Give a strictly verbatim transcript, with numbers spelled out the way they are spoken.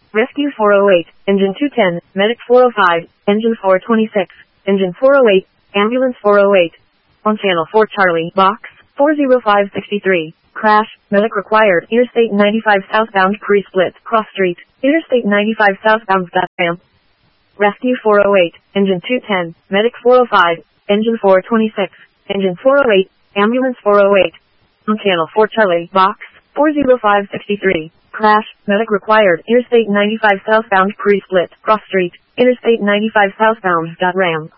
Rescue four oh eight, Engine two ten, Medic four oh five, Engine four twenty-six, Engine four oh eight, Ambulance four oh eight. On Channel four Charlie, Box four oh five six three. Crash, medic required, Interstate ninety-five southbound pre-split, cross street, Interstate ninety-five southbound ramp. Rescue four oh eight, Engine two ten, Medic four oh five, Engine four twenty-six, Engine four oh eight, Ambulance four oh eight. On Channel four Charlie, Box four oh five six three. Crash, medic required, Interstate ninety-five southbound pre-split, cross street, Interstate ninety-five southbound ramp.